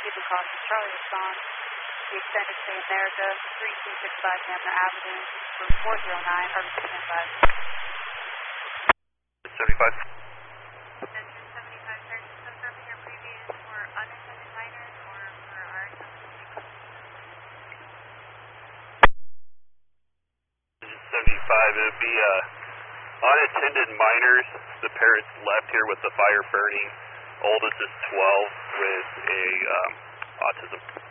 Cuban Crossing, Charlie respond. The extended to America, 3265 Hamner Avenue, room 409, Harvey standby. 75. Attention 75, sir. Just confirming your previous for unattended minors or for our attended. 75, it would be unattended minors. The parents left here with the fire burning. Oldest is 12 with autism.